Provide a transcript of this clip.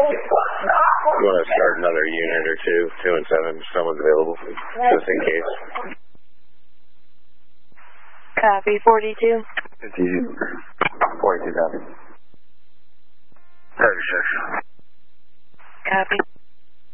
You want to start another unit or two, 2 and 7, if someone's available, just in case. Copy, 42. 42 copy. 36. Copy.